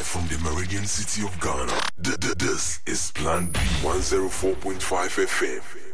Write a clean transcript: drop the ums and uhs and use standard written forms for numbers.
Live from the Meridian City of Ghana. This is Plan B 104.5 FM.